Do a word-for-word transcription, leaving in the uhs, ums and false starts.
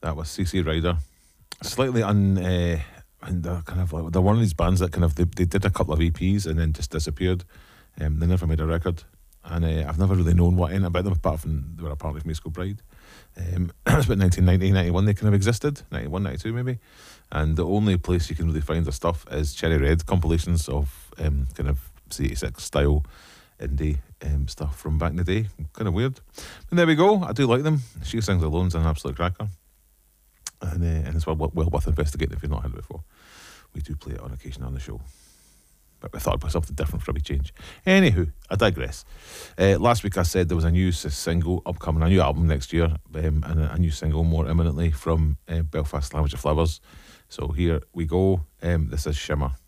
That was C C Rider. Slightly un. Uh, and they're kind of like they're one of these bands that kind of they, they did a couple of E Ps and then just disappeared. Um, they never made a record, and uh, I've never really known what anything about them apart from they were a part of Musical Bride. Um, it was about nineteen ninety, ninety-one they kind of existed, ninety-one, ninety-two maybe, and the only place you can really find their stuff is Cherry Red compilations of um, kind of C eighty-six style indie um, stuff from back in the day. Kind of weird, but there we go. I do like them. She Sings Alone's an absolute cracker. And, uh, and it's well, well worth investigating if you've not heard it before. We do play it on occasion on the show, but we thought about something different for a wee change. Anywho, I digress. Uh, last week I said there was a new s- single upcoming, a new album next year, um, and a, a new single more imminently from uh, Belfast Language of Flowers. So here we go. Um, this is Shimmer.